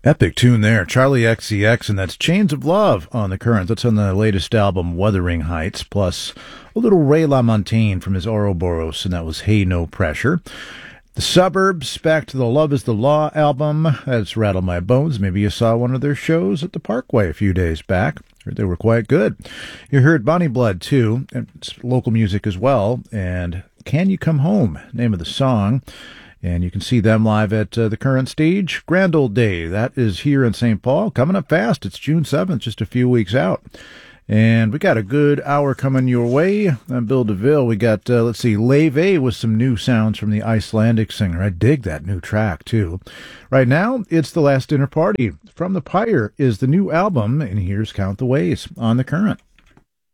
Epic tune there, Charlie XCX, and that's Chains of Love on the Currents. That's on the latest album, Wuthering Heights, plus a little Ray LaMontagne from his Ouroboros, and that was Hey No Pressure. The Suburbs, back to the Love is the Law album. That's Rattle My Bones. Maybe you saw one of their shows at the Parkway a few days back. Heard they were quite good. You heard Bonnie Blood, too, and it's local music as well, and Can You Come Home, name of the song. And you can see them live at the Current Stage. Grand Old Day, that is here in St. Paul. Coming up fast. It's June 7th, just a few weeks out. And we got a good hour coming your way. I'm Bill DeVille. We got, Leve with some new sounds from the Icelandic singer. I dig that new track, too. Right now, it's The Last Dinner Party. From the Pyre is the new album, and here's Count the Ways on the Current.